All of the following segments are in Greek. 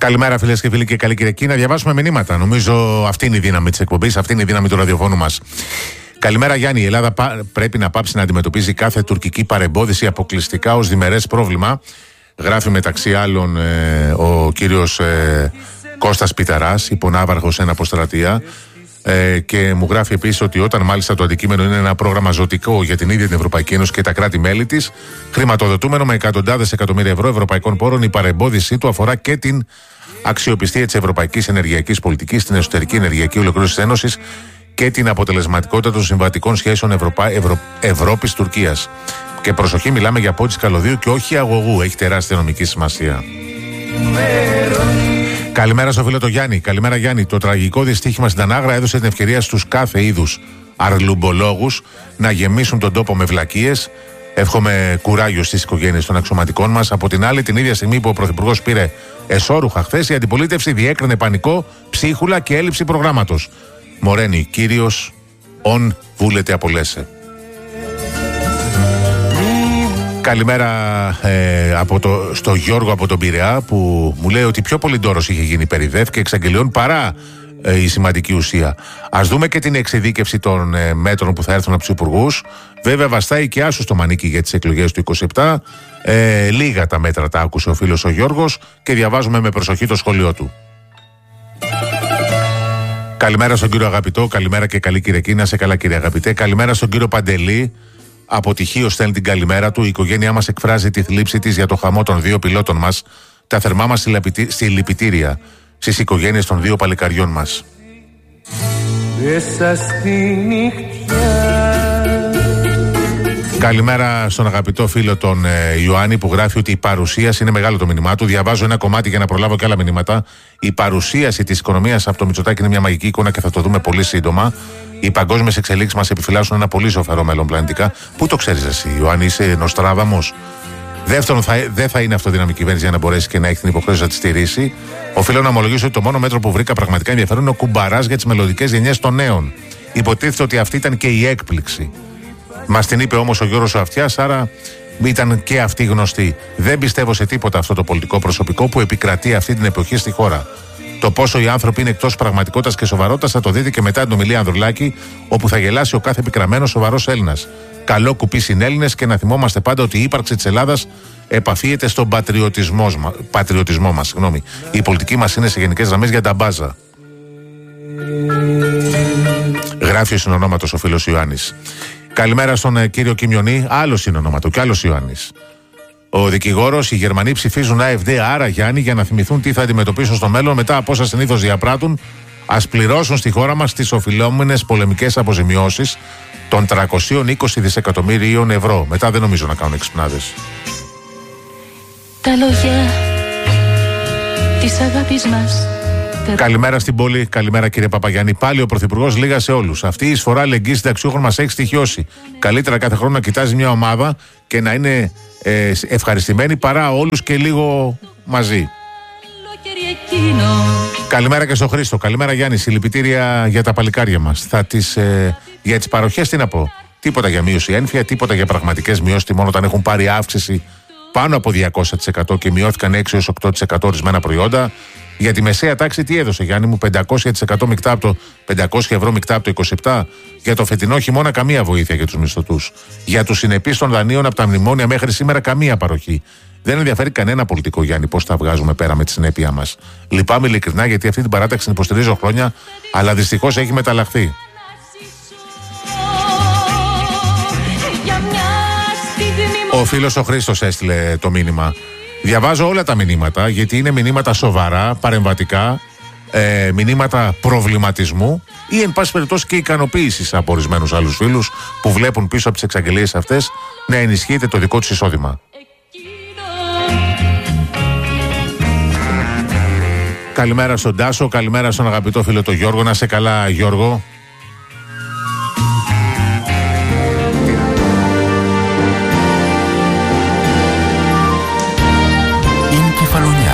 Καλημέρα, φίλες και φίλοι, και καλή Κυριακή. Να διαβάσουμε μηνύματα. Νομίζω αυτή είναι η δύναμη της εκπομπής, αυτή είναι η δύναμη του ραδιοφώνου μας. Καλημέρα, Γιάννη. Η Ελλάδα πρέπει να πάψει να αντιμετωπίζει κάθε τουρκική παρεμπόδιση αποκλειστικά ως διμερές πρόβλημα. Γράφει μεταξύ άλλων ο κύριος Κώστας Πιταράς, υπονάβαρχος ένα αποστρατεία. Και μου γράφει επίσης ότι όταν μάλιστα το αντικείμενο είναι ένα πρόγραμμα ζωτικό για την ίδια την Ευρωπαϊκή Ένωση και τα κράτη-μέλη της, χρηματοδοτούμενο με εκατοντάδες εκατομμύρια ευρώ ευρωπαϊκών πόρων, η παρεμπόδισή του αφορά και την αξιοπιστία της ευρωπαϊκής ενεργειακής πολιτικής, την εσωτερική ενεργειακή ολοκλήρωση της Ένωσης και την αποτελεσματικότητα των συμβατικών σχέσεων Ευρώπης-Τουρκίας. Και προσοχή, μιλάμε για πόντις καλωδίου και όχι αγωγού. Έχει τεράστια νομική σημασία. Καλημέρα στο φίλο το Γιάννη. Καλημέρα, Γιάννη. Το τραγικό δυστύχημα στην Τανάγρα έδωσε την ευκαιρία στους κάθε είδους αρλουμπολόγους να γεμίσουν τον τόπο με βλακίες. Εύχομαι κουράγιο στις οικογένειες των αξιωματικών μας. Από την άλλη, την ίδια στιγμή που ο Πρωθυπουργός πήρε εσώρουχα χθες, η αντιπολίτευση διέκρινε πανικό, ψίχουλα και έλλειψη προγράμματος. Μορένη, κύριος, ον βούλετε απολέσαι. Καλημέρα στο Γιώργο από τον Πειραιά, που μου λέει ότι πιο πολύ ντόρος είχε γίνει περί ΔΕΦ και εξαγγελιών παρά η σημαντική ουσία. Ας δούμε και την εξειδίκευση των μέτρων που θα έρθουν από τους υπουργούς. Βέβαια βαστάει και άσου στο μανίκι για τις εκλογές του 27. Λίγα τα μέτρα τα άκουσε ο φίλος ο Γιώργος και διαβάζουμε με προσοχή το σχόλιο του. Καλημέρα στον κύριο Αγαπητό, καλημέρα και καλή Κυριακή. Να σε καλά, κύριε Αγαπητέ. Καλημέρα στον κύριο Παντελή. Από τυχείο στέλνει την καλημέρα του. Η οικογένειά μας εκφράζει τη θλίψη της για το χαμό των δύο πιλότων μας. Τα θερμά μας συλληπιτήρια στις οικογένειες των δύο παλικαριών μας. Καλημέρα στον αγαπητό φίλο τον Ιωάννη, που γράφει ότι η παρουσίαση, είναι μεγάλο το μήνυμά του. Διαβάζω ένα κομμάτι για να προλάβω και άλλα μηνύματα. Η παρουσίαση της οικονομίας από το Μητσοτάκη είναι μια μαγική εικόνα και θα το δούμε πολύ σύντομα. Οι παγκόσμιες εξελίξεις μας επιφυλάσσουν ένα πολύ ζωφερό μέλλον πλανητικά. Πού το ξέρεις εσύ, Ιωάννη, είσαι Νοστράδαμος? Δεύτερον, δεν θα είναι αυτοδύναμη κυβέρνηση για να μπορέσει και να έχει την υποχρέωση να τη στηρίσει. Οφείλω να ομολογήσω ότι το μόνο μέτρο που βρήκα πραγματικά ενδιαφέρον είναι ο κουμπαράς για τις μελλοντικές γενιές των νέων. Υποτίθεται ότι αυτή ήταν και η έκπληξη. Μας την είπε όμως ο Γιώργος Αυτιάς, άρα ήταν και αυτή γνωστή. Δεν πιστεύω σε τίποτα αυτό το πολιτικό προσωπικό που επικρατεί αυτή την εποχή στη χώρα. Το πόσο οι άνθρωποι είναι εκτός πραγματικότητας και σοβαρότητας θα το δείτε και μετά την ομιλία Ανδρουλάκη, όπου θα γελάσει ο κάθε επικραμμένος σοβαρός Έλληνας. Καλό κουπί συνέλληνες και να θυμόμαστε πάντα ότι η ύπαρξη της Ελλάδας επαφίεται στον πατριωτισμό μας. Η πολιτική μας είναι σε γενικές γραμμές για τα μπάζα. Γράφει ο συνονόματος ο φίλος Ιωάννης. Καλημέρα στον κύριο Κιμιονή, άλλο συνονόματο και άλλος Ιωάννης. Ο δικηγόρος, οι Γερμανοί ψηφίζουν AfD, άρα Γιάννη, για να θυμηθούν τι θα αντιμετωπίσουν στο μέλλον μετά από όσα συνήθως διαπράττουν. Ας πληρώσουν στη χώρα μας τις οφειλόμενες πολεμικές αποζημιώσεις των 320 δισεκατομμύριων ευρώ. Μετά δεν νομίζω να κάνουν εξυπνάδες. Τα λόγια της αγάπης μας. Καλημέρα στην πόλη, καλημέρα κύριε Παπαγιάννη. Πάλι ο Πρωθυπουργός λίγα σε όλους. Αυτή η εισφορά αλληλεγγύης συνταξιούχων μας έχει στοιχειώσει. Καλύτερα κάθε χρόνο να κοιτάζει μια ομάδα και να είναι ευχαριστημένοι παρά όλους και λίγο μαζί. Καλημέρα και στο Χρήστο. Καλημέρα Γιάννη. Συλληπιτήρια για τα παλικάρια μας. Για τις παροχές τι να πω. Τίποτα για μείωση ένφια, τίποτα για πραγματικές μειώσεις τιμών όταν έχουν πάρει αύξηση πάνω από 200% και μειώθηκαν 6-8% ορισμένα προϊόντα. Για τη μεσαία τάξη τι έδωσε, Γιάννη μου? 500% μεικτά από το 500 ευρώ μεικτά από το 27. Για το φετινό χειμώνα καμία βοήθεια για τους μισθωτούς. Για τους συνεπείς των δανείων από τα μνημόνια μέχρι σήμερα καμία παροχή. Δεν ενδιαφέρει κανένα πολιτικό, Γιάννη, πώς τα βγάζουμε πέρα με τη συνέπεια μας. Λυπάμαι ειλικρινά γιατί αυτή την παράταξη την υποστηρίζω χρόνια, αλλά δυστυχώς έχει μεταλλαχθεί. Ο φίλος ο Χρήστος έστειλε το μήνυμα. Διαβάζω όλα τα μηνύματα γιατί είναι μηνύματα σοβαρά, παρεμβατικά, μηνύματα προβληματισμού ή εν πάση περιπτώσει και ικανοποίησης από ορισμένους άλλους φίλους που βλέπουν πίσω από τις εξαγγελίες αυτές να ενισχύεται το δικό τους εισόδημα. Καλημέρα στον Τάσο, καλημέρα στον αγαπητό φίλο τον Γιώργο. Να σε καλά, Γιώργο. Είναι Κεφαλονιά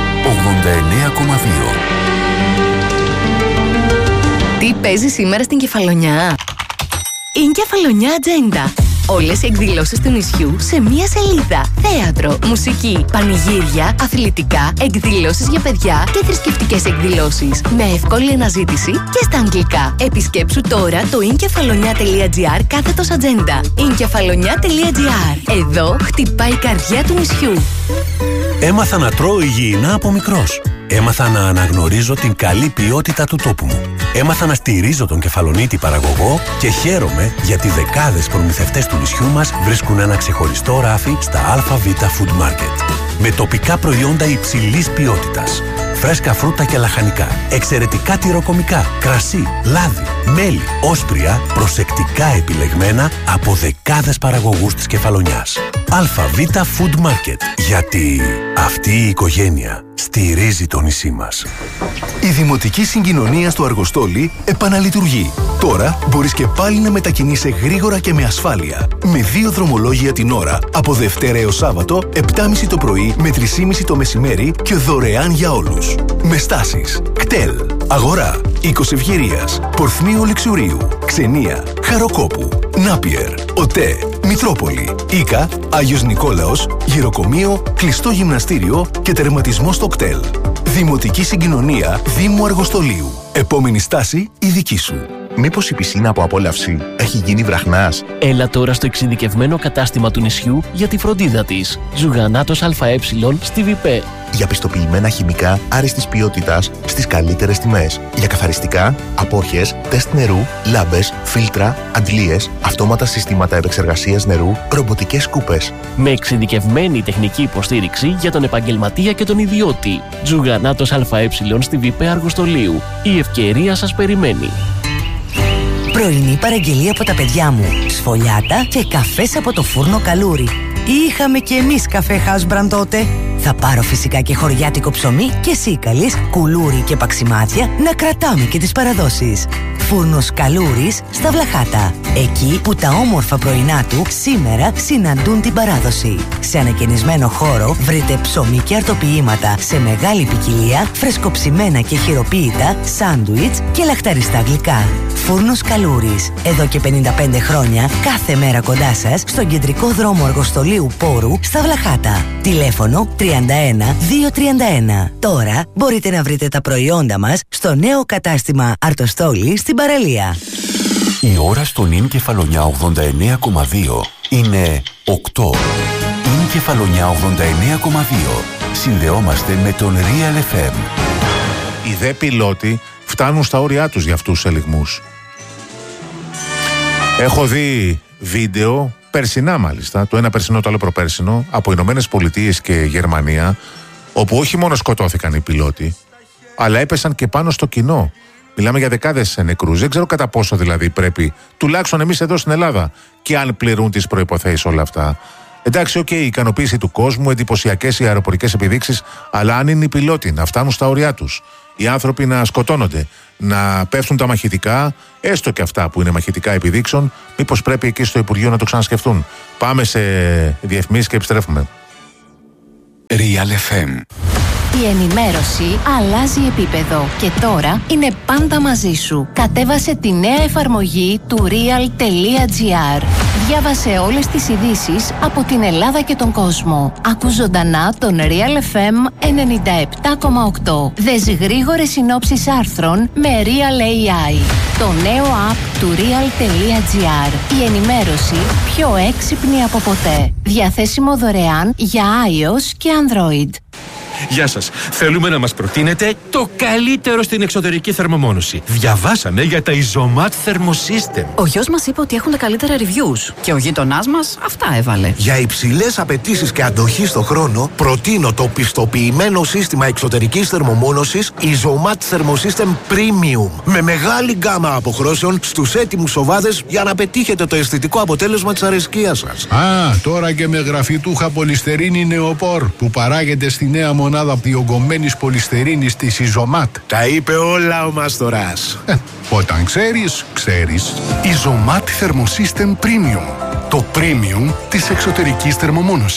89,2. Τι παίζει σήμερα στην Κεφαλονιά? Είναι Κεφαλονιά Ατζέντα. Όλες οι εκδηλώσεις του νησιού σε μία σελίδα. Θέατρο, μουσική, πανηγύρια, αθλητικά, εκδηλώσεις για παιδιά και θρησκευτικές εκδηλώσεις. Με εύκολη αναζήτηση και στα αγγλικά. Επισκέψου τώρα το inkefalonia.gr/ατζέντα. inkefalonia.gr. Εδώ χτυπάει η καρδιά του νησιού. Έμαθα να τρώω υγιεινά από μικρός. Έμαθα να αναγνωρίζω την καλή ποιότητα του τόπου μου. Έμαθα να στηρίζω τον Κεφαλονίτη παραγωγό και χαίρομαι γιατί δεκάδες προμηθευτές του νησιού μας βρίσκουν ένα ξεχωριστό ράφι στα ΑΒ Food Market. Με τοπικά προϊόντα υψηλής ποιότητας. Φρέσκα φρούτα και λαχανικά, εξαιρετικά τυροκομικά, κρασί, λάδι, μέλι, όσπρια, προσεκτικά επιλεγμένα από δεκάδες παραγωγούς της Κεφαλονιάς. ΑΒ Food Market. Γιατί αυτή η οικογένεια στηρίζει το νησί μας. Η Δημοτική Συγκοινωνία του Αργοστόλη επαναλειτουργεί. Τώρα μπορείς και πάλι να μετακινείσαι γρήγορα και με ασφάλεια. Με 2 δρομολόγια την ώρα, από Δευτέρα έως Σάββατο, 7.30 το πρωί με 3.30 το μεσημέρι και δωρεάν για όλους. Με στάσεις κτέλ, Αγορά, Οίκος Ευγυρίας, Πορθμίου Λεξουρίου, Ξενία, Χαροκόπου, Νάπιερ, ΟΤΕ, Μητρόπολη, Ίκα, Άγιος Νικόλαος, Γυροκομείο, κλειστό γυμναστήριο και τερματισμό στο κτέλ. Δημοτική Συγκοινωνία Δήμου Αργοστολίου. Επόμενη στάση η δική σου. Μήπως η πισίνα από απόλαυση έχει γίνει βραχνάς? Έλα τώρα στο εξειδικευμένο κατάστημα του νησιού για τη φροντίδα της. Ζουγανάτος ΑΕ στη ΒΠ. Για πιστοποιημένα χημικά άριστης ποιότητας στις καλύτερες τιμές. Για καθαριστικά, απόχες, τεστ νερού, λάμπες, φίλτρα, αντλίες, αυτόματα συστήματα επεξεργασίας νερού, ρομποτικές σκούπες. Με εξειδικευμένη τεχνική υποστήριξη για τον επαγγελματία και τον ιδιώτη. Ζουγανάτος ΑΕ στη ΒΠ Αργοστολίου. Η ευκαιρία σας περιμένει. Πρωινή παραγγελία από τα παιδιά μου. Σφολιάτα και καφές από το φούρνο Καλούρι. Είχαμε κι εμείς καφέ Housebrand τότε. Θα πάρω φυσικά και χωριάτικο ψωμί και σίκαλης, κουλούρι και παξιμάδια να κρατάμε και τις παραδόσεις. Φούρνος Καλούρης στα Βλαχάτα. Εκεί που τα όμορφα πρωινά του σήμερα συναντούν την παράδοση. Σε ανακαινισμένο χώρο βρείτε ψωμί και αρτοποιήματα σε μεγάλη ποικιλία, φρεσκοψημένα και χειροποίητα, σάντουιτς και λαχταριστά γλυκά. Φούρνος Καλούρης. Εδώ και 55 χρόνια, κάθε μέρα κοντά σας, στον κεντρικό δρόμο Αργοστολίου Πόρου στα Βλαχάτα. Τηλέφωνο 31231. Τώρα μπορείτε να βρείτε τα προϊόντα μας στο νέο κατάστημα Αρτοστόλη στην παραλία. Η ώρα στον Ιν Κεφαλονιά 89,2 είναι 8. Ιν Κεφαλονιά 89,2. Συνδεόμαστε με τον Real FM. Οι δε πιλότοι φτάνουν στα όρια τους για αυτούς τους ελιγμούς. Έχω δει βίντεο, περσινά μάλιστα, το ένα περσινό το άλλο προπέρσινο, από Ηνωμένες Πολιτείες και Γερμανία, όπου όχι μόνο σκοτώθηκαν οι πιλότοι, αλλά έπεσαν και πάνω στο κοινό. Μιλάμε για δεκάδες νεκρούς. Δεν ξέρω κατά πόσο δηλαδή πρέπει, τουλάχιστον εμείς εδώ στην Ελλάδα, και αν πληρούν τις προϋποθέσεις όλα αυτά. Εντάξει, η ικανοποίηση του κόσμου, εντυπωσιακές οι αεροπορικές επιδείξεις, αλλά αν είναι οι πιλότοι να φτάνουν στα όρια τους, οι άνθρωποι να σκοτώνονται, να πέφτουν τα μαχητικά, έστω και αυτά που είναι μαχητικά επιδείξεων, μήπως πρέπει εκεί στο Υπουργείο να το ξανασκεφτούν. Πάμε σε διαφημίσεις και επιστρέφουμε. Real FM. Η ενημέρωση αλλάζει επίπεδο και τώρα είναι πάντα μαζί σου. Κατέβασε τη νέα εφαρμογή του real.gr. Διάβασε όλες τις ειδήσεις από την Ελλάδα και τον κόσμο. Άκου ζωντανά τον Real FM 97,8. Δες γρήγορες συνόψεις άρθρων με Real AI. Το νέο app του real.gr. Η ενημέρωση πιο έξυπνη από ποτέ. Διαθέσιμο δωρεάν για iOS και Android. Γεια σας. Θέλουμε να μας προτείνετε το καλύτερο στην εξωτερική θερμομόνωση. Διαβάσαμε για τα Isomat Thermosystem. Ο γιος μας είπε ότι έχουν τα καλύτερα reviews και ο γείτονάς μας αυτά έβαλε. Για υψηλές απαιτήσεις και αντοχή στο χρόνο, προτείνω το πιστοποιημένο σύστημα εξωτερικής θερμομόνωσης Isomat Thermosystem Premium. Με μεγάλη γκάμα αποχρώσεων στους έτοιμους σοβάδες για να πετύχετε το αισθητικό αποτέλεσμα της αρεσκίας σας. Τώρα και με γραφιτούχα πολυστερίνη νεοπόρ που παράγεται στη νέα μονάδα διογκωμένης πολυστερίνης της Isomat. Τα είπε όλα ο Μαστοράς. Όταν ξέρεις, ξέρεις. Isomat Thermosystem Premium. Το premium της εξωτερικής θερμομόνωσης.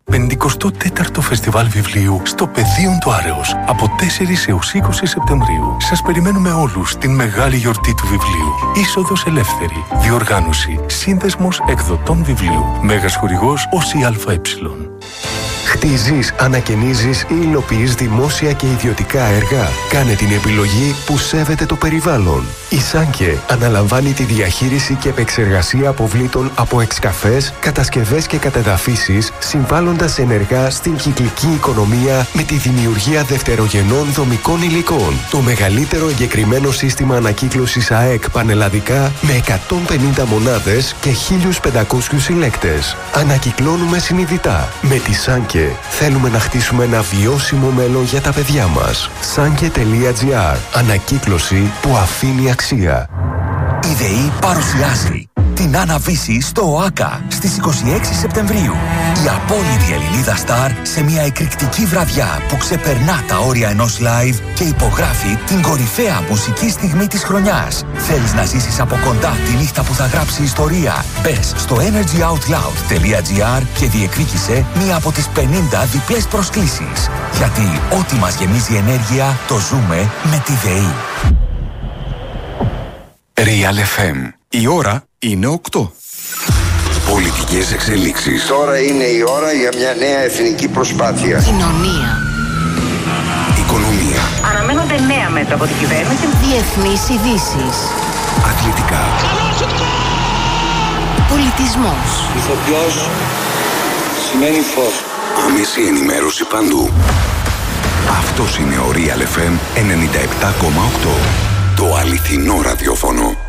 54ο Φεστιβάλ Βιβλίου στο Πεδίον του Άρεος από 4 έως 20 Σεπτεμβρίου. Σας περιμένουμε όλους στην μεγάλη γιορτή του βιβλίου. Είσοδος ελεύθερη. Διοργάνωση Σύνδεσμος Εκδοτών Βιβλίου. Μέγας χορηγός ΟΣΙΑΕ. Χτίζεις, ανακαινίζεις ή υλοποιείς δημόσια και ιδιωτικά έργα. Κάνε την επιλογή που σέβεται το περιβάλλον. Η Σάνκε αναλαμβάνει τη διαχείριση και επεξεργασία αποβλήτων από εξκαφές, κατασκευές και κατεδαφίσεις, συμβάλλοντας ενεργά στην κυκλική οικονομία με τη δημιουργία δευτερογενών δομικών υλικών. Το μεγαλύτερο εγκεκριμένο σύστημα ανακύκλωσης ΑΕΚ πανελλαδικά με 150 μονάδες και 1.500 συλλέκτες. Ανακυκλώνουμε συνειδητά. Με τη Σάνκε θέλουμε να χτίσουμε ένα βιώσιμο μέλλον για τα παιδιά μας. Sanke.gr. Ανακύκλωση που αφήνει αξία. Η ΔΕΗ παρουσιάζει την Άννα-Βύση στο ΟΑΚΑ στις 26 Σεπτεμβρίου. Η απόλυτη Ελληνίδα Σταρ σε μια εκρηκτική βραδιά που ξεπερνά τα όρια ενός live και υπογράφει την κορυφαία μουσική στιγμή της χρονιάς. Θέλεις να ζήσεις από κοντά τη νύχτα που θα γράψει ιστορία? Μπες στο energyoutloud.gr και διεκδίκησε μία από τις 50 διπλές προσκλήσεις. Γιατί ό,τι μας γεμίζει ενέργεια το ζούμε με τη ΔΕΗ. Real FM. Η ώρα είναι 8. Πολιτικές εξελίξεις. Τώρα είναι η ώρα για μια νέα εθνική προσπάθεια. Κοινωνία. Οικονομία. Αναμένονται νέα μέτρα από την κυβέρνηση. Διεθνείς ειδήσεις. Αθλητικά. Πολιτισμός. Ηθοποιός σημαίνει φως. Άμεση ενημέρωση παντού. Αυτός είναι ο Real FM 97,8. Το αληθινό ραδιόφωνο.